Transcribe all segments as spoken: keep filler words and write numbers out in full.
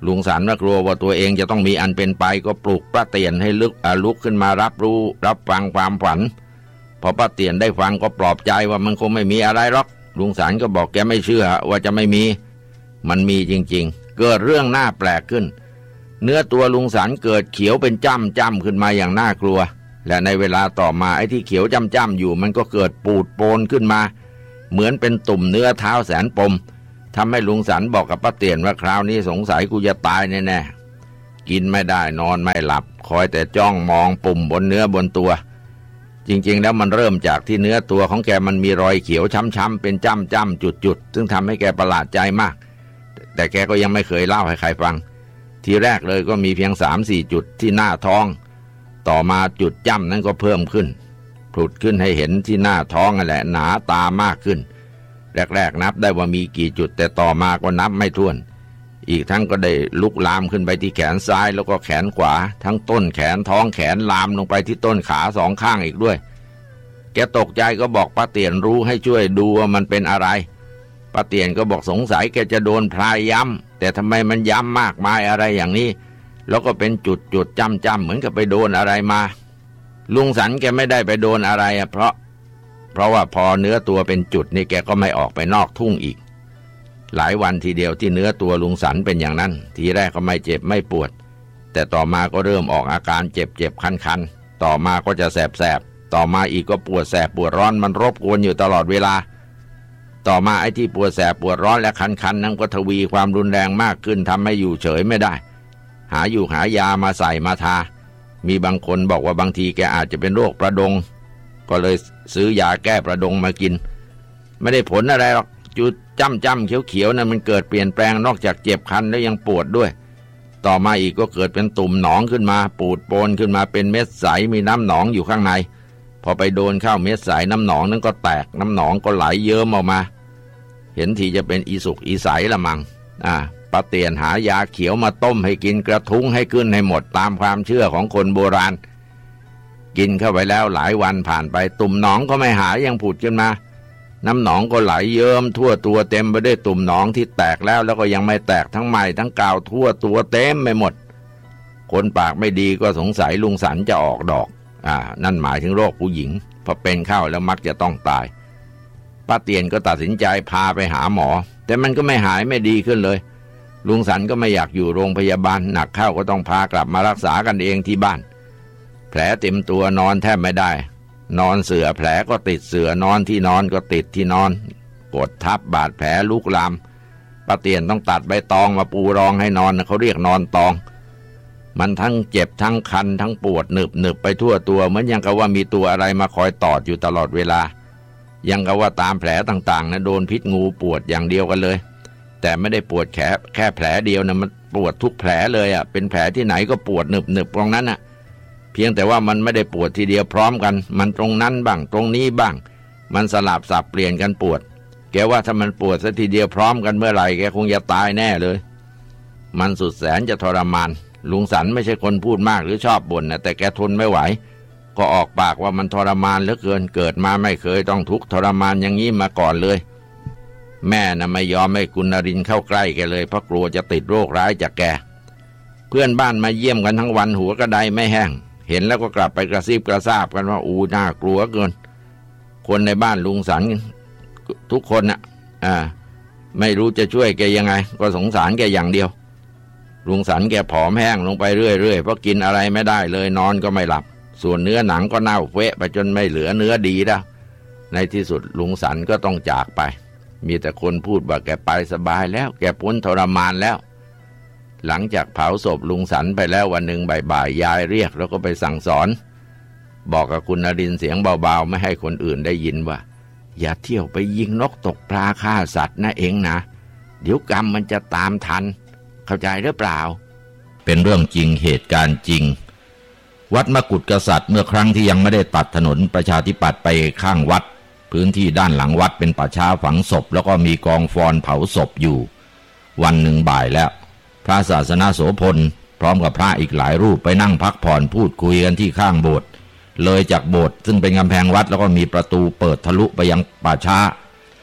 ลุงสันว่ากลัวว่าตัวเองจะต้องมีอันเป็นไปก็ปลุกป้าเตียนให้ลุกลุกขึ้นมารับรู้รับฟังความฝันพอป้าเตียนได้ฟังก็ปลอบใจว่ามันคงไม่มีอะไรหรอกลุงสันก็บอกแกไม่เชื่อว่าจะไม่มีมันมีจริงๆเกิดเรื่องน่าแปลกขึ้นเนื้อตัวลุงสันเกิดเขียวเป็นจ้ำจ้ำขึ้นมาอย่างน่ากลัวและในเวลาต่อมาไอ้ที่เขียวจ้ำจ้ำอยู่มันก็เกิดปูดโปนขึ้นมาเหมือนเป็นตุ่มเนื้อเท้าแสนปมทำให้ลุงสันบอกกับป้าเตียนว่าคราวนี้สงสัยกูจะตายแน่ๆกินไม่ได้นอนไม่หลับคอยแต่จ้องมองปุ่มบนเนื้อบนตัวจริงๆแล้วมันเริ่มจากที่เนื้อตัวของแกมันมีรอยเขียวช้ำๆเป็นจ้ำๆจุดๆซึ่งทำให้แกประหลาดใจมากแต่แกก็ยังไม่เคยเล่าให้ใครฟังทีแรกเลยก็มีเพียง สามสี่ จุดที่หน้าท้องต่อมาจุดจ้ำนั้นก็เพิ่มขึ้นผุดขึ้นให้เห็นที่หน้าท้องนั่นแหละหนาตามากขึ้นแรกๆนับได้ว่ามีกี่จุดแต่ต่อมาก็นับไม่ถ้วนอีกทั้งก็ได้ลุกลามขึ้นไปที่แขนซ้ายแล้วก็แขนขวาทั้งต้นแขนท้องแขนลามลงไปที่ต้นขาสองข้างอีกด้วยแกตกใจก็บอกป้าเตียนรู้ให้ช่วยดูว่ามันเป็นอะไรป้าเตียนก็บอกสงสัยแกจะโดนพรายย้ำแต่ทำไมมันย้ำมากมายอะไรอย่างนี้แล้วก็เป็นจุดจุดจ้ำจ้ำเหมือนกับไปโดนอะไรมาลุงสันแกไม่ได้ไปโดนอะไรอ่ะเพราะเพราะว่าพอเนื้อตัวเป็นจุดนี่แกก็ไม่ออกไปนอกทุ่งอีกหลายวันทีเดียวที่เนื้อตัวลุงสันเป็นอย่างนั้นทีแรกก็ไม่เจ็บไม่ปวดแต่ต่อมาก็เริ่มออกอาการเจ็บเจ็บคันคันต่อมาก็จะแสบแสบต่อมาอีกก็ปวดแสบปวดร้อนมันรบกวนอยู่ตลอดเวลาต่อมาไอ้ที่ปวดแสบปวดร้อนและคันคันนั้นก็ทวีความรุนแรงมากขึ้นทำให้อยู่เฉยไม่ได้หาอยู่หายามาใส่มาทามีบางคนบอกว่าบางทีแกอาจจะเป็นโรคประดงก็เลยซื้อยาแก้ประดงมากินไม่ได้ผลอะไรหรอกจุดจ้ำจ้ำเขียวเขียวนั้นมันเกิดเปลี่ยนแปลงนอกจากเจ็บคันแล้วยังปวดด้วยต่อมาอีกก็เกิดเป็นตุ่มหนองขึ้นมาปูดโปนขึ้นมาเป็นเม็ดใสมีน้ำหนองอยู่ข้างในพอไปโดนเข้าเม็ดใสน้ำหนองนั้นก็แตกน้ำหนองก็ไหลเยิ้มออกมาเห็นทีจะเป็นอีสุกอีใสละมังอ่าป้าเตียนหายาเขียวมาต้มให้กินกระทุ้งให้ขึ้นให้หมดตามความเชื่อของคนโบราณกินเข้าไปแล้วหลายวันผ่านไปตุ่มหนองก็ไม่หายยังผุดขึ้นมาน้ำหนองก็ไหลเยิ้มทั่วตัวเต็มไปด้วยตุ่มหนองที่แตกแล้วแล้วก็ยังไม่แตกทั้งใหม่ทั้งเก่าทั่วตัวเต็มไปหมดคนปากไม่ดีก็สงสัยลุงสันจะออกดอกอ่านั่นหมายถึงโรคผู้หญิงพอเป็นเข้าแล้วมักจะต้องตายป้าเตียนก็ตัดสินใจพาไปหาหมอแต่มันก็ไม่หายไม่ดีขึ้นเลยลุงสันก็ไม่อยากอยู่โรงพยาบาลหนักเข้าก็ต้องพากลับมารักษากันเองที่บ้านแผลเต็มตัวนอนแทบไม่ได้นอนเสื่อแผลก็ติดเสื่อนอนที่นอนก็ติดที่นอนกดทับบาดแผลลุกลามป้าเตียนต้องตัดใบตองมาปูรองให้นอนเขาเรียกนอนตองมันทั้งเจ็บทั้งคันทั้งปวดหนึบหนึบไปทั่วตัวเหมือนยังกับว่ามีตัวอะไรมาคอยตอดอยู่ตลอดเวลายังกับว่าตามแผลต่างๆนะโดนพิษงูปวดอย่างเดียวกันเลยแต่ไม่ได้ปวดแค่แค่แผลเดียวนะมันปวดทุกแผลเลยอ่ะเป็นแผลที่ไหนก็ปวดหนึบหนึบตรงนั้นอ่ะเพียงแต่ว่ามันไม่ได้ปวดทีเดียวพร้อมกันมันตรงนั้นบ้างตรงนี้บ้างมันสลับสับเปลี่ยนกันปวดแกว่าถ้ามันปวดซะทีเดียวพร้อมกันเมื่อไหร่แกคงจะตายแน่เลยมันสุดแสนจะทรมานลุงสันไม่ใช่คนพูดมากหรือชอบบ่นนะแต่แกทนไม่ไหวก็ออกปากว่ามันทรมานเหลือเกินเกิดมาไม่เคยต้องทุกข์ทรมานอย่างนี้มาก่อนเลยแม่น่ะไม่ยอมให้คุณนรินทร์เข้าใกล้แกเลยเพราะกลัวจะติดโรคร้ายจากแกเพื่อนบ้านมาเยี่ยมกันทั้งวันหัวกระไดไม่แห้งเห็นแล้วก็กลับไปกระซิบกระซาบกันว่าอูน่ากลัวเกินคนในบ้านลุงสันทุกคนน่ะอ่าไม่รู้จะช่วยแกยังไงก็สงสารแกอย่างเดียวลุงสันแกผอมแห้งลงไปเรื่อยๆเพราะกินอะไรไม่ได้เลยนอนก็ไม่หลับส่วนเนื้อหนังก็เน่าเฟะไปจนไม่เหลือเนื้อดีแล้วในที่สุดลุงสันก็ต้องจากไปมีแต่คนพูดว่าแกไปสบายแล้วแกพ้นทรมานแล้วหลังจากเผาศพลุงสันไปแล้ววันหนึ่งบ่ายๆยายเรียกแล้วก็ไปสั่งสอนบอกกับคุณนรินทร์เสียงเบาๆไม่ให้คนอื่นได้ยินว่าอย่าเที่ยวไปยิงนกตกปลาฆ่าสัตว์นะเองนะเดี๋ยวกรรมมันจะตามทันเข้าใจหรือเปล่าเป็นเรื่องจริงเหตุการณ์จริงวัดมกุฏกษัตริย์เมื่อครั้งที่ยังไม่ได้ตัดถนนประชาธิปัตย์ไปข้างวัดพื้นที่ด้านหลังวัดเป็นป่าช้าฝังศพแล้วก็มีกองฟอนเผาศพอยู่วันหนึ่งบ่ายแล้วพระศาสนาโสพลพร้อมกับพระอีกหลายรูปไปนั่งพักผ่อนพูดคุยกันที่ข้างโบสถ์เลยจากโบสถ์ซึ่งเป็นกำแพงวัดแล้วก็มีประตูเปิดทะลุไปยังป่าช้า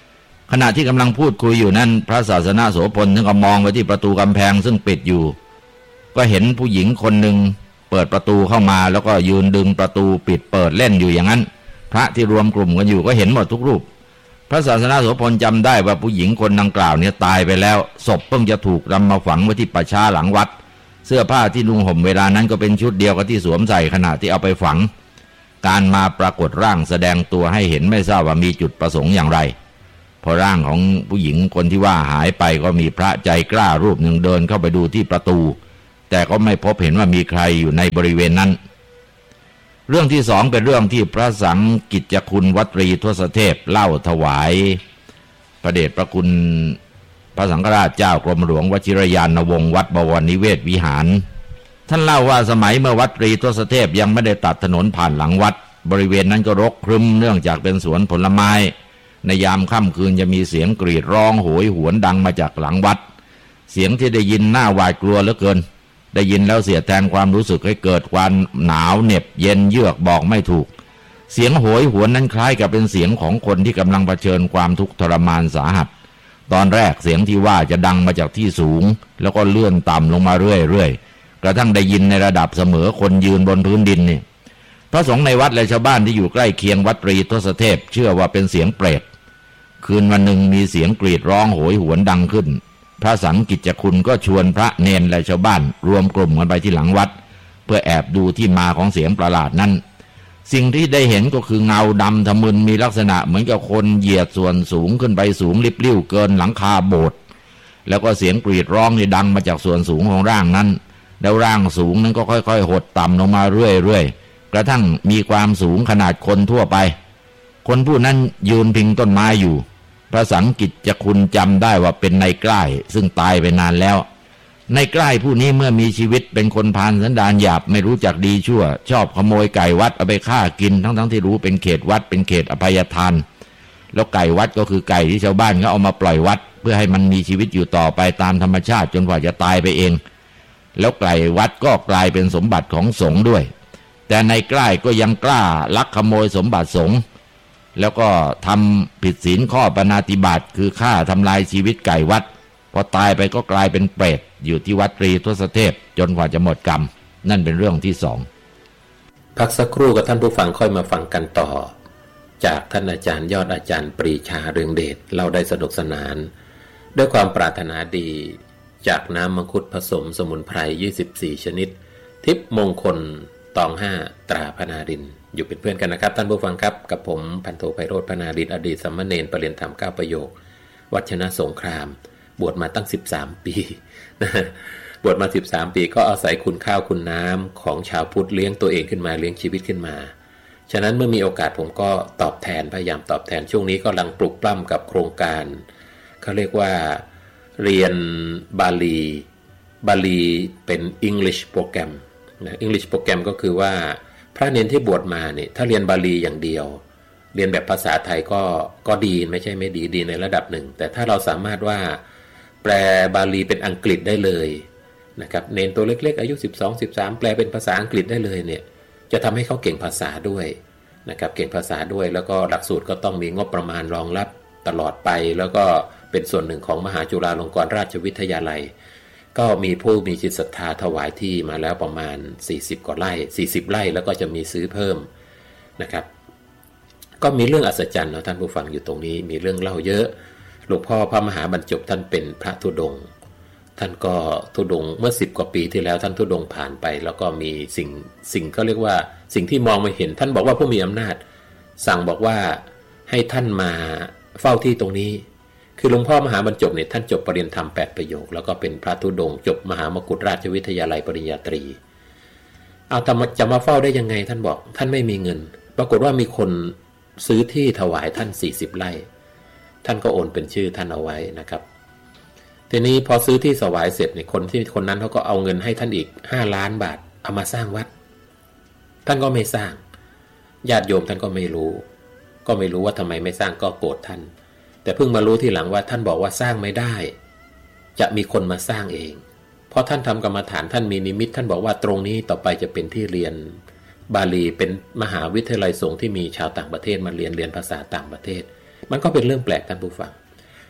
ขณะที่กำลังพูดคุยอยู่นั้นพระศาสนาโสพลท่านก็มองไปที่ประตูกำแพงซึ่งปิดอยู่ก็เห็นผู้หญิงคนหนึ่งเปิดประตูเข้ามาแล้วก็ยืนดึงประตูปิดเปิดเล่นอยู่อย่างนั้นพระที่รวมกลุ่มกันอยู่ก็เห็นหมดทุกรูปพระศาสนาโสพลจำได้ว่าผู้หญิงคนดังกล่าวเนี่ยตายไปแล้วศพเพิ่งจะถูกนำมาฝังไว้ที่ป่าช้าหลังวัดเสื้อผ้าที่นุ่งห่มเวลานั้นก็เป็นชุดเดียวกับที่สวมใส่ขณะที่เอาไปฝังการมาปรากฏร่างแสดงตัวให้เห็นไม่ทราบว่ามีจุดประสงค์อย่างไรพอร่างของผู้หญิงคนที่ว่าหายไปก็มีพระใจกล้ารูปหนึ่งเดินเข้าไปดูที่ประตูแต่ก็ไม่พบเห็นว่ามีใครอยู่ในบริเวณนั้นเรื่องที่สองเป็นเรื่องที่พระสังกิจจคุณวัตรีทศเทพเล่าถวายพระเดชพระคุณพระสังฆราชเจ้ากรมหลวงวชิรยานวงศ์วัดบวรนิเวศวิหารท่านเล่าว่าสมัยเมื่อวัดตรีทศเทพยังไม่ได้ตัดถนนผ่านหลังวัดบริเวณนั้นก็รกครึ้มเนื่องจากเป็นสวนผลไม้ในยามค่ำคืนจะมีเสียงกรีดร้องโหยหวนดังมาจากหลังวัดเสียงที่ได้ยินน่าหวาดกลัวเหลือเกินได้ยินแล้วเสียแทนความรู้สึกให้เกิดความหนาวเหน็บเย็นเยือกบอกไม่ถูกเสียงโหยหวนนั้นคล้ายกับเป็นเสียงของคนที่กำลังเผชิญความทุกข์ทรมานสาหัสตอนแรกเสียงที่ว่าจะดังมาจากที่สูงแล้วก็เลื่อนต่ำลงมาเรื่อยๆกระทั่งได้ยินในระดับเสมอคนยืนบนพื้นดินนี่พระสงฆ์ในวัดและชาวบ้านที่อยู่ใกล้เคียงวัดตรีทศเทพเชื่อว่าเป็นเสียงเปรตคืนวันหนึ่งมีเสียงกรีดร้องโหยหวนดังขึ้นพระสังกิจจคุณก็ชวนพระเณรและชาวบ้านรวมกลุ่มกันไปที่หลังวัดเพื่อแอบดูที่มาของเสียงประหลาดนั้นสิ่งที่ได้เห็นก็คือเงาดำทะมึนมีลักษณะเหมือนกับคนเหยียดส่วนสูงขึ้นไปสูงลิบลิ่วเกินหลังคาโบสถ์แล้วก็เสียงกรีดร้องที่ดังมาจากส่วนสูงของร่างนั้นแล้วร่างสูงนั้นก็ค่อยๆหดต่ำลงมาเรื่อยๆกระทั่งมีความสูงขนาดคนทั่วไปคนผู้นั้นยืนพิงต้นไม้อยู่พระสังกิจจคุณจำได้ว่าเป็นนายใกล้ซึ่งตายไปนานแล้วนายใกล้ผู้นี้เมื่อมีชีวิตเป็นคนพาลสันดานหยาบไม่รู้จักดีชั่วชอบขโมยไก่วัดเอาไปฆ่ากินทั้งๆ ท, ที่รู้เป็นเขตวัดเป็นเขตอภัยทานแล้วไก่วัดก็คือไก่ที่ชาวบ้านเขาเอามาปล่อยวัดเพื่อให้มันมีชีวิตอยู่ต่อไปตามธรรมชาติจนกว่าจะตายไปเองแล้วไก่วัดก็กลายเป็นสมบัติของสงฆ์ด้วยแต่นายใกล้ก็ยังกล้าลักขโมยสมบัติสงฆ์แล้วก็ทำผิดศีลข้อปณาติบาตคือฆ่าทำลายชีวิตไก่วัดพอตายไปก็กลายเป็นเปรตอยู่ที่วัดตรีทศเทพจนกว่าจะหมดกรรมนั่นเป็นเรื่องที่สองพักสักครู่กับท่านผู้ฟังค่อยมาฟังกันต่อจากท่านอาจารย์ยอดอาจารย์ปรีชาเรืองเดชเล่าได้สนุกสนานด้วยความปรารถนาดีจากน้ำมังคุดผสมสมุนไพรยี่สิบสี่ชนิดทิพย์มงคลตองห้าตราพนารินอยู่เป็นเพื่อนกันนะครับท่านผู้ฟังครับกับผมพันโทไพโรจน์พนารินอดีตสามเณรประเรียนธรรมเก้าประโยควัดชนะสงครามบวชมาตั้งสิบสามปีบวชมาสิบสามปีก็อาศัยคุณข้าวคุณน้ำของชาวพุทธเลี้ยงตัวเองขึ้นมาเลี้ยงชีวิตขึ้นมาฉะนั้นเมื่อมีโอกาสผมก็ตอบแทนพยายามตอบแทนช่วงนี้ก็กำลังปลุกปล้ำกับโครงการเขาเรียกว่าเรียนบาลีบาลีเป็น English โปรแกรมนะ English โปรแกรมก็คือว่าพระเนรที่บวชมาเนี่ยถ้าเรียนบาลีอย่างเดียวเรียนแบบภาษาไทยก็ก็ดีไม่ใช่ไม่ดีดีในระดับหนึ่งแต่ถ้าเราสามารถว่าแปลบาลีเป็นอังกฤษได้เลยนะครับเนรตัวเล็กๆอายุสิบสอง สิบสามแปลเป็นภาษาอังกฤษได้เลยเนี่ยจะทำให้เขาเก่งภาษาด้วยนะครับเก่งภาษาด้วยแล้วก็หลักสูตรก็ต้องมีงบประมาณรองรับตลอดไปแล้วก็เป็นส่วนหนึ่งของมหาจุฬาลงกรณราชวิทยาลัยก็มีผู้มีจิตศรัทธาถวายที่มาแล้วประมาณสี่สิบกว่าไร่สี่สิบไร่แล้วก็จะมีซื้อเพิ่มนะครับก็มีเรื่องอัศจรรย์นะท่านผู้ฟังอยู่ตรงนี้มีเรื่องเล่าเยอะหลวงพ่อพระมหาบรรจบท่านเป็นพระธุดงค์ท่านก็ธุดงค์เมื่อสิบกว่าปีที่แล้วท่านธุดงค์ผ่านไปแล้วก็มีสิ่งสิ่งก็เรียกว่าสิ่งที่มองไม่เห็นท่านบอกว่าผู้มีอำนาจสั่งบอกว่าให้ท่านมาเฝ้าที่ตรงนี้คือหลวงพ่อมหาบรรจบเนี่ยท่านจบปริญญาธรรมแปดประโยคแล้วก็เป็นพระธุดงค์จบมหามกุฏราชวิทยาลัยปริญญาตรีเอาแต่จะมาเฝ้าได้ยังไงท่านบอกท่านไม่มีเงินปรากฏว่ามีคนซื้อที่ถวายท่านสี่สิบไร่ท่านก็โอนเป็นชื่อท่านเอาไว้นะครับทีนี้พอซื้อที่ถวายเสร็จเนี่ยคนที่คนนั้นเขาก็เอาเงินให้ท่านอีกห้าล้านบาทเอามาสร้างวัดท่านก็ไม่สร้างญาติโยมท่านก็ไม่รู้ก็ไม่รู้ว่าทำไมไม่สร้างก็โกรธท่านแต่เพิ่งมารู้ทีหลังว่าท่านบอกว่าสร้างไม่ได้จะมีคนมาสร้างเองเพราะท่านทำกรรมฐานท่านมีนิมิตท่านบอกว่าตรงนี้ต่อไปจะเป็นที่เรียนบาลีเป็นมหาวิทยาลัยสงฆ์ที่มีชาวต่างประเทศมาเรียนเรียนภาษาต่างประเทศมันก็เป็นเรื่องแปลกท่านผู้ฟัง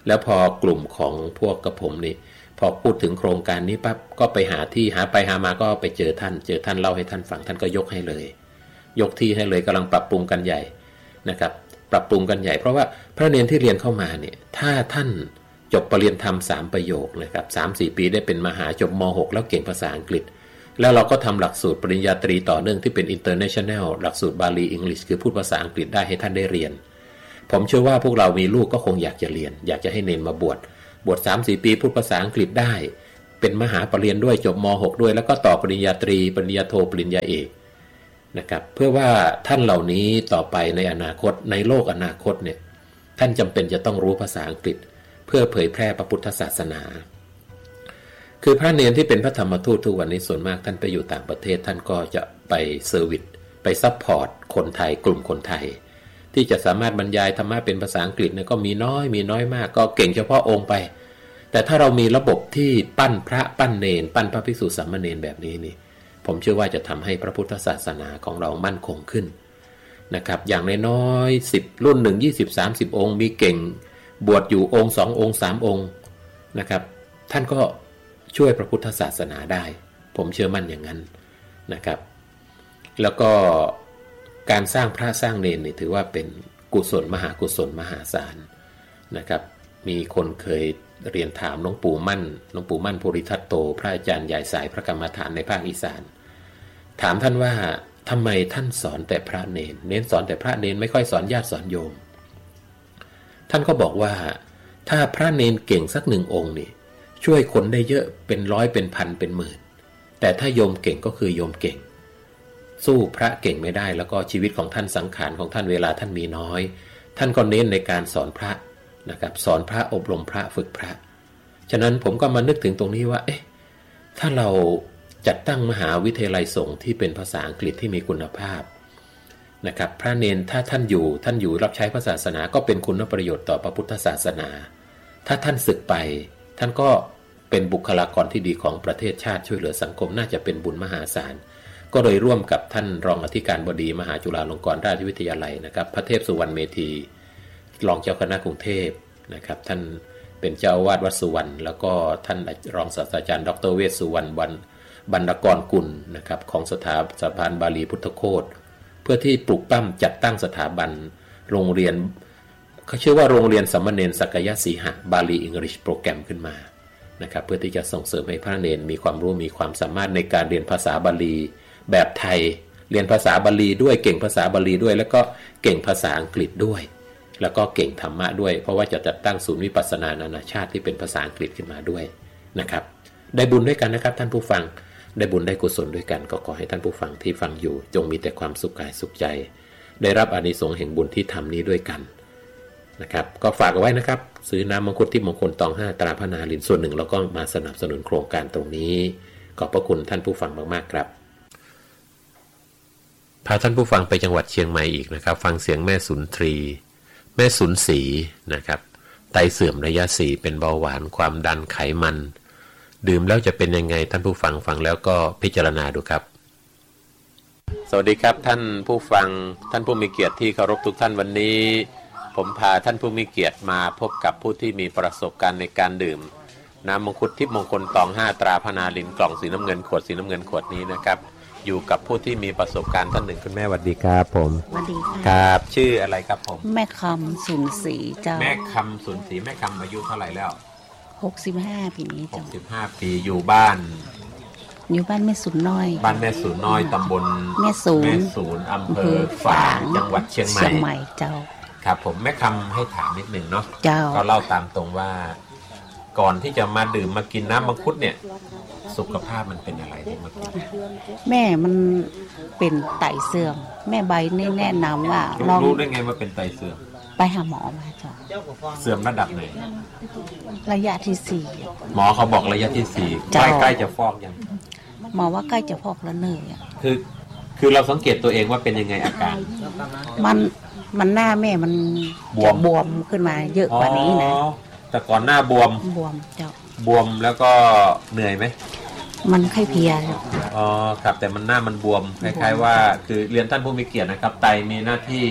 แล้วพอกลุ่มของพวกกระผมนี่พอพูดถึงโครงการนี้ปั๊บก็ไปหาที่หาไปหามาก็ไปเจอท่านเจอท่านเล่าให้ท่านฟังท่านก็ยกให้เลยยกที่ให้เลยกำลังปรับปรุงกันใหญ่นะครับปรับปรุงกันใหญ่เพราะว่าพระเนรที่เรียนเข้ามาเนี่ยถ้าท่านจบปรริญญาธรรมสามประโยคนะครับ สามสี่ ปีได้เป็นมหาจบม หกแล้วเก่งภาษาอังกฤษแล้วเราก็ทำหลักสูตรปริญญาตรีต่อเนื่องที่เป็น International หลักสูตรบาลีอังกฤษคือพูดภาษาอังกฤษได้ให้ท่านได้เรียนผมเชื่อว่าพวกเรามีลูกก็คงอยากจะเรียนอยากจะให้เนรมาบวชบวช สามสี่ ปีพูดภาษาอังกฤษได้เป็นมหาปรริญญาด้วยจบม หกด้วยแล้วก็ต่อปริญญาตรีปริญญาโทปริญญาเอกนะครับเพื่อว่าท่านเหล่านี้ต่อไปในอนาคตในโลกอนาคตเนี่ยท่านจำเป็นจะต้องรู้ภาษาอังกฤษเพื่อเผยแพร่พระพุทธศาสนาคือพระเนรที่เป็นพระธรรมทูตทุกวันนี้ส่วนมากท่านไปอยู่ต่างประเทศท่านก็จะไปเซอร์วิสไปซัพพอร์ตคนไทยกลุ่มคนไทยที่จะสามารถบรรยายธรรมะเป็นภาษาอังกฤษเนี่ยก็มีน้อยมีน้อยมากก็เก่งเฉพาะองค์ไปแต่ถ้าเรามีระบบที่ปั้นพระปั้นเนรปั้นพระภิกษุสามเณรแบบนี้นี่ผมเชื่อว่าจะทำให้พระพุทธศาสนาของเรามั่นคงขึ้นนะครับอย่างน้อยๆสิบรุ่นหนึ่ง ยี่สิบ สามสิบองค์มีเก่งบวชอยู่องค์สององค์สามองค์นะครับท่านก็ช่วยพระพุทธศาสนาได้ผมเชื่อมั่นอย่างนั้นนะครับแล้วก็การสร้างพระสร้างเนรนี่ถือว่าเป็นกุศลมหากุศลมหาศาลนะครับมีคนเคยเรียนถามหลวงปู่มั่นหลวงปู่มั่นภูริทัตโตพระอาจารย์ใหญ่สายพระกรรมฐานในภาคอีสานถามท่านว่าทำไมท่านสอนแต่พระเนรเน้นสอนแต่พระเนรไม่ค่อยสอนญาติสอนโยมท่านก็บอกว่าถ้าพระเนรเก่งสักหนึ่งองค์นี่ช่วยคนได้เยอะเป็นร้อยเป็นพันเป็นหมื่นแต่ถ้าโยมเก่งก็คือโยมเก่งสู้พระเก่งไม่ได้แล้วก็ชีวิตของท่านสังขารของท่านเวลาท่านมีน้อยท่านก็เน้นในการสอนพระนะครับสอนพระอบรมพระฝึกพระฉะนั้นผมก็มานึกถึงตรงนี้ว่าเอ๊ะถ้าเราจัดตั้งมหาวิทยาลัยสงฆ์ที่เป็นภาษาอังกฤษที่มีคุณภาพนะครับพระเนรถ้าท่านอยู่ท่านอยู่รับใช้พระศาสนาก็เป็นคุณประโยชน์ต่อพระพุทธศาสนาถ้าท่านสึกไปท่านก็เป็นบุคลากรที่ดีของประเทศชาติช่วยเหลือสังคมน่าจะเป็นบุญมหาศาลก็เลยร่วมกับท่านรองอธิการบดีมหาจุฬาลงกรณราชวิทยาลัยนะครับพระเทพสุวรรณเมธีรองเจ้าคณะกรุงเทพนะครับท่านเป็นเจ้าอาวาสวัดสุวรรณแล้วก็ท่านรองศาสตราจารย์ดรเวชสุวรรณวันบรรณกรกุลนะครับของสถาสถาบันบาลีพุทธโคตเพื่อที่ปลุกปั้มจัดตั้งสถาบันโรงเรียนเขาชื่อว่าโรงเรียนสามเณรสักยสีหะบาลีอังกฤษโปรแกรมขึ้นมานะครับเพื่อที่จะส่งเสริมให้พระเนรมีความรู้มีความสามารถในการเรียนภาษาบาลีแบบไทยเรียนภาษาบาลีด้วยเก่งภาษาบาลีด้วยแล้วก็เก่งภาษาอังกฤษด้วยแล้วก็เก่งธรรมะด้วยเพราะว่าจะจัดตั้งศูนย์วิปัสสนานานาชาติที่เป็นภาษาอังกฤษขึ้นมาด้วยนะครับได้บุญด้วยกันนะครับท่านผู้ฟังได้บุญได้กุศลด้วยกันก็ขอให้ท่านผู้ฟังที่ฟังอยู่จงมีแต่ความสุขกายสุขใจได้รับอานิสงส์แห่งบุญที่ทำนี้ด้วยกันนะครับก็ฝากเอาไว้นะครับซื้อน้ำมังคุดที่มงคลตองห้าตราพนาลินส่วนหนึ่งแล้วก็มาสนับสนุนโครงการตรงนี้ขอบพระคุณท่านผู้ฟังมากๆครับพาท่านผู้ฟังไปจังหวัดเชียงใหม่อีกนะครับฟังเสียงแม่สุนทรีแม่สุนศรีนะครับไตเสื่อมระยะสี่เป็นเบาหวานความดันไขมันดื่มแล้วจะเป็นยังไงท่านผู้ฟังฟังแล้วก็พิจารณาดูครับสวัสดีครับท่านผู้ฟังท่านผู้มีเกียรติที่เคารพทุกท่านวันนี้ผมพาท่านผู้มีเกียรติมาพบกับผู้ที่มีประสบการณ์ในการดื่มน้ำมังคุดทิพย์มงคลตองห้าตราพนาลินกล่องสีน้ำเงินขวดสีน้ำเงินขวดนี้นะครับอยู่กับผู้ที่มีประสบการณ์ท่านหนึ่งคุณแม่สวัสดีครับผมสวัสดีค่ะครับชื่ออะไรครับผมแม่คำสุนศรีเจ้าแม่คำสุนศรีแม่คำอายุเท่าไหร่แล้วหกสิบห้าปีนี้เจ้าหกสิบห้าปีอยู่บ้านอยู่บ้านแม่สุนน้อยบ้านแม่สุนน้อยตำบลแม่สูนแม่สูนอำเภอฝางจังหวัดเชียงใหม่เชียงใหม่เจ้าครับผมแม่คำให้ถามนิดหนึ่งเนาะเจ้าก็เล่าตามตรงว่าก่อนที่จะมาดื่มมากินน้ำมังคุดเนี่ยสุขภาพมันเป็นอะไรที่มากินแม่มันเป็นไตเสื่อมแม่ใบนี่แนะนำว่าลองรู้ได้ไงว่าเป็นไตเสื่อมไปหาหมอมาเจ้าเสื่อมระดับไหนระยะที่สี่หมอเขาบอกระยะที่สี่ใกล้ใกล้จะฟอกยังหมอว่าใกล้จะฟอกแล้วเนยคือคือเราสังเกตตัวเองว่าเป็นยังไงอาการมันมันหน้าแม่มันจะบวมขึ้นมาเยอะกว่านี้นะแต่ก่อนหน้าบวมบวมเจ้าบวมแล้วก็เหนื่อยไหมมันไข้เพียอ๋อครับแต่มันหน้ามันบวมคล้ายๆว่าคือเรียนท่านผู้มีเกียรตินะครับไตมีหน้าที่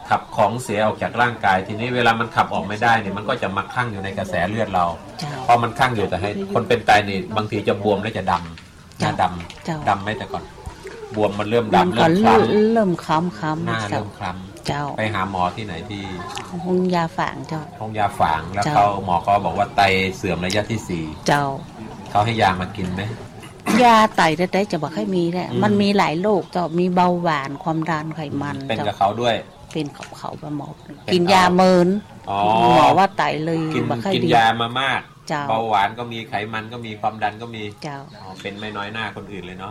ขับของเสียออกจากร่างกายทีนี้เวลามันขับออกไม่ได้เนี่ยมันก็จะมาคั่งอยู่ในกระแสเลือดเราพอมันคั่งอยู่แต่ให้คนเป็นไตนี่บางทีจะบวมแล้วจะดำหน้าดำดำไหมแต่ก่อนบวมมันเริ่มดำเริ่มคล้ำเริ่มคล้ำคล้ำหน้าเริ่มคล้ำเจ้าไปหาหมอที่ไหนที่ห้องยาฝางเจ้าห้องยาฝางแล้วเขาหมอเขาบอกว่าไตเสื่อมระยะที่สี่เจ้าเขาให้ยามากินไหมยาไตได้จะบอกให้มีแหละมันมีหลายโรคเจ้ามีเบาหวานความดันไขมันเป็นกับเขาด้วยเป็นเขาเขาไปหมอกินยาเมินหมอว่าไตเลยกินกินยามามากเบาหวานก็มีไขมันก็มีความดันก็มีเจ้าเป็นไม่น้อยหน้าคนอื่นเลยเนาะ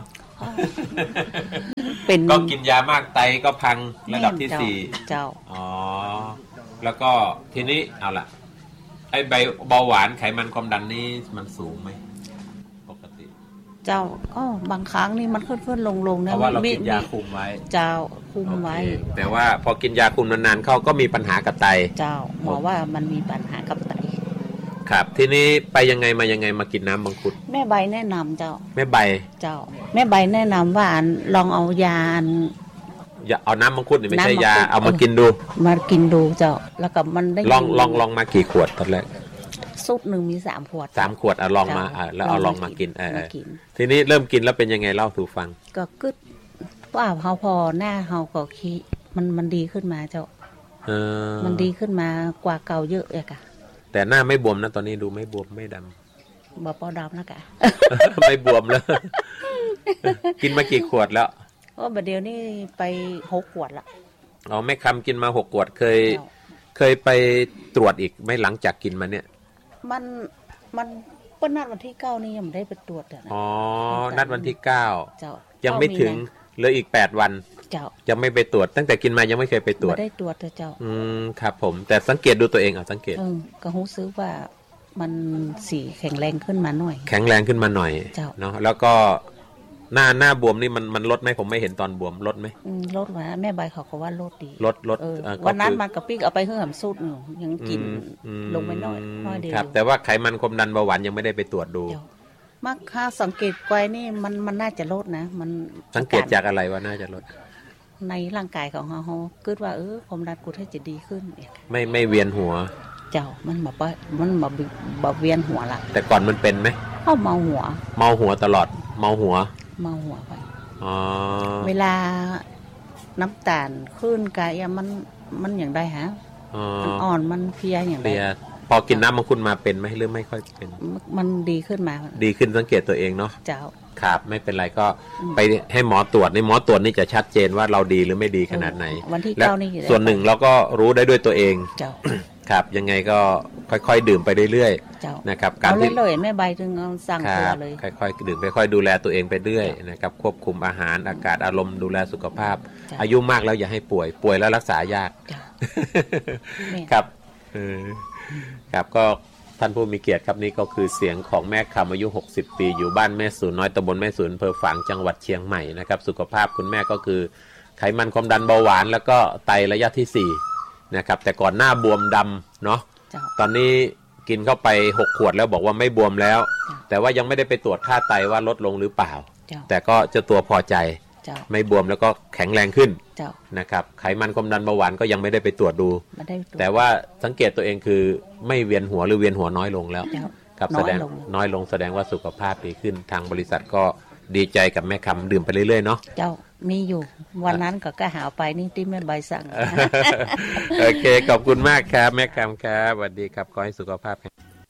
เป็นก็กินยามากไตก็พังระดับที่สี่เจ้าอ๋อแล้วก็ทีนี้เอาล่ะไอ้เบาหวานไขมันความดันนี่มันสูงไหมปกติเจ้าก็บางครั้งนี่มันขึ้นขึ้นลงลงนะเพราะว่าเรากินยาคุมไว้เจ้าคุมไว้แต่ว่าพอกินยาคุมนานๆเขาก็มีปัญหากับไตเจ้าหมอว่ามันมีปัญหากับไตครับทีนี้ไปยังไงมายังไงมากินน้ำมังคุดแม่ใบแนะนำเจ้าแม่ใบเจ้าแม่ใบแนะนำว่าลองเอายาอย่าเอาน้ำมังคุดนี่ไม่ใช่ยาเอามากินดูมากินดูเจ้าแล้วก็มันได้ลองลองลองมากี่ขวดตอนแรกซุปหนึ่งมีสามขวดสามขวดเอาลองมาแล้วเอาลองมากินเออทีนี้เริ่มกินแล้วเป็นยังไงเล่าสู่ฟังก็กึดว่าเฮาพอหน้าเฮาก็ขี้มันมันดีขึ้นมาเจ้าเออมันดีขึ้นมากว่าเก่าเยอะเลยค่ะแต่หน้าไม่บวมนะตอนนี้ดูไม่บวมไม่ดำบ่ปอดำนะกะไม่บวมแล้วกินมากี่ขวดแล้วโอ้บัดเดี๋ยวนี้ไปหกขวดละอ๋อแม่คำกินมาหกขวดเคยเคยไปตรวจอีกไหมหลังจากกินมาเนี่ยมันมันเปิ้ลนัดวันที่เก้านี่ยังไม่ได้ไปตรวจอ๋อนัดวันที่เก้ายังไม่ถึงเหลืออีกแปดวันเจ้ายังไม่ไปตรวจตั้งแต่กินมายังไม่เคยไปตรวจไม่ได้ตรวจเจ้าอืมครับผมแต่สังเกตดูตัวเองเอาสังเกตเออก็รู้สึกว่ามันสีแข็งแรงขึ้นมาหน่อยแข็งแรงขึ้นมาหน่อยเนาะแล้วก็หน้าหน้าบวมนี่มันมันลดไหมผมไม่เห็นตอนบวมลดไหมลดนะแม่ใบเขาก็ว่าลดดีลดลดวันนั้นมันกระปิกเอาไปเพิ่มสูตรหนึ่งยังกินลงไปน้อยน้อยเดียวครับแต่ว่าไขมันความดันเบาหวานยังไม่ได้ไปตรวจดูมักค่าสังเกตไว้นี่มันมันน่าจะลดนะมันสังเกตจากอะไรว่าน่าจะลดในร่างกายของเขาคิดว่าเออความดันกูถ้าจะดีขึ้นไม่ไม่เวียนหัวเจ้ามันมาปะมันมาบเวียนหัวละแต่ก่อนมันเป็นไหมเขาเมาหัวเมาหัวตลอดเมาหัวเมาหัวไปเวลาน้ำตาลขึ้นกายมันมันอย่างไรฮะมันอ่อนมันเพียอย่างไรพอกินน้ำมังคุดมาเป็นไหมหรือไม่ค่อยเป็นมันดีขึ้นมาดีขึ้นสังเกตตัวเองเนาะเจ้าครับไม่เป็นไรก็ไปให้หมอตรวจในหมอตรวจนี่จะชัดเจนว่าเราดีหรือไม่ดีขนาดไหนวันที่เก้านี่ส่วนหนึ่งเราก็รู้ได้ด้วยตัวเองเจ้าครับยังไงก็ค่อยๆดื่มไปเรื่อยๆนะครับการที่เลยแม่ใบจึงเอาสั่งตัวเลยค่อยๆดื่มค่อยๆดูแลตัวเองไปเรื่อยนะครับควบคุมอาหารอากาศอารมณ์ดูแลสุขภาพอายุมากแล้วอย่าให้ป่วยป่วยแล้วรักษายากครับครับก็ท่านผู้มีเกียรติครับนี่ก็คือเสียงของแม่คำอายุหกสิบปีอยู่บ้านแม่สูนน้อยตำบลแม่สูนอำเภอฝางจังหวัดเชียงใหม่นะครับสุขภาพคุณแม่ก็คือไขมันความดันเบาหวานแล้วก็ไตระยะที่สี่นะครับแต่ก่อนหน้าบวมดำเนาะตอนนี้กินเข้าไปหกขวดแล้วบอกว่าไม่บวมแล้วแต่ว่ายังไม่ได้ไปตรวจค่าไตว่าลดลงหรือเปล่าแต่ก็เจ้าตัวพอใจไม่บวมแล้วก็แข็งแรงขึ้นนะครับไขมันความดันเบาหวานก็ยังไม่ได้ไปตรวจดูแต่ว่าสังเกตตัวเองคือไม่เวียนหัวหรือเวียนหัวน้อยลงแล้วครับแสดงน้อยลงแสดงว่าสุขภาพดีขึ้นทางบริษัทก็ดีใจกับแม่คำดื่มไปเรื่อยๆเนาะเจ้ามีอยู่วันนั้นก็ก็หาไปนี่ที่แม่ใบสั่งโอเคขอบคุณมากครับแม่คำครับสวัสดีครับขอให้สุขภาพ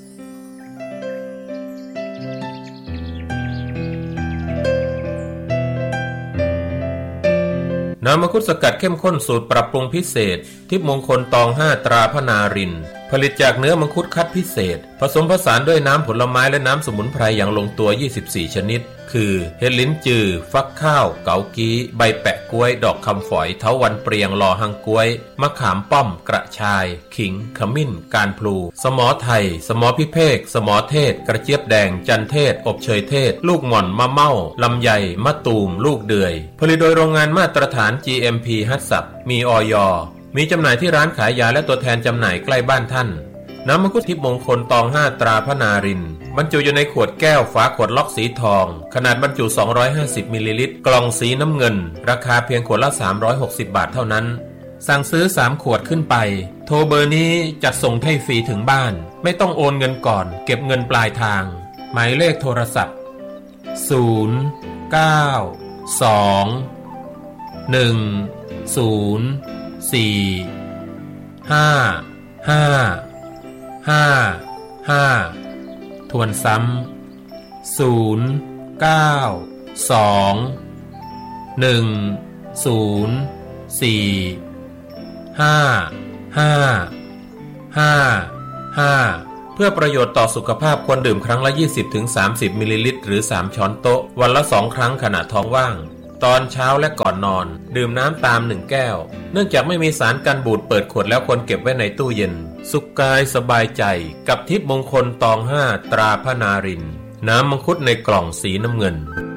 น้ำมังคุดสกัดเข้มข้นสูตรปรับปรุงพิเศษทิพย์มงคลตองห้าตราพนารินผลิตจากเนื้อมังคุดคัดพิเศษผสมผสานด้วยน้ำผลไม้และน้ำสมุนไพรอย่างลงตัวยี่สิบสี่ชนิดคือเห็ดลิ้นจือฟักข้าวเกากี้ใบแปะกล้วยดอกคำฝอยเถาวัลย์เปรียงลอหังกล้วยมะขามป้อมกระชายขิงขมิ้นการพลูสมอไทยสมอพิเภกสมอเทศกระเจี๊ยบแดงจันเทศอบเชยเทศลูกหม่อนมะเม่าลำไยมะตูมลูกเดือยผลิตโดยโรงงานมาตรฐาน จี เอ็ม พี ฮัตสับมีอย.มีจำหน่ายที่ร้านขายยาและตัวแทนจำหน่ายใกล้บ้านท่านน้ำมังคุดทิพย์มงคลตองห้าตราพนารินบรรจุอยู่ในขวดแก้วฝาขวดล็อกสีทองขนาดบรรจุสองร้อยห้าสิบมิลลิลิตรกล่องสีน้ำเงินราคาเพียงขวดละสามร้อยหกสิบบาทเท่านั้นสั่งซื้อสามขวดขึ้นไปโทรเบอร์นี้จัดส่งให้ฟรีถึงบ้านไม่ต้องโอนเงินก่อนเก็บเงินปลายทางหมายเลขโทรศัพท์ศูนย์ เก้า สอง หนึ่ง ศูนย์ สี่ ห้า ห้า ห้า ห้าทวนซ้ำศูนย์ เก้า สอง หนึ่ง ศูนย์ สี่ ห้า ห้า ห้า ห้าเพื่อประโยชน์ต่อสุขภาพควรดื่มครั้งละ ยี่สิบถึงสามสิบ มิลลิลิตรหรือสามช้อนโต๊ะวันละสองครั้งขณะท้องว่างตอนเช้าและก่อนนอนดื่มน้ำตามหนึ่งแก้วเนื่องจากไม่มีสารกันบูดเปิดขวดแล้วควรเก็บไว้ในตู้เย็นสุขกายสบายใจกับทิพย์มงคลตองห้าตราพนารินน้ำมังคุดในกล่องสีน้ำเงิน